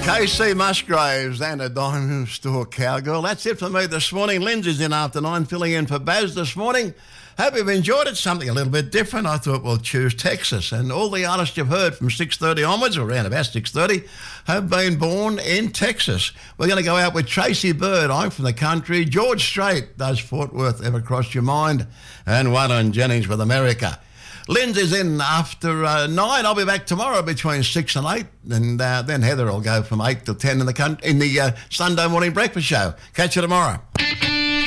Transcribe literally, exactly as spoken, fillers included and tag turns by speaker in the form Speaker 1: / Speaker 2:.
Speaker 1: K C Musgraves and a Diamond Store Cowgirl. That's it for me this morning. Lindsay's in after nine, filling in for Baz this morning. Hope you've enjoyed it. Something a little bit different. I thought we'll choose Texas. And all the artists you've heard from six thirty onwards, or around about six thirty, have been born in Texas. We're going to go out with Tracy Bird. I'm from the country. George Strait, does Fort Worth ever cross your mind? And Waylon Jennings with America. Lindsay's in after uh, nine. I'll be back tomorrow between six and eight, and uh, then Heather will go from eight to ten in the con- in the uh, Sunday morning breakfast show. Catch you tomorrow.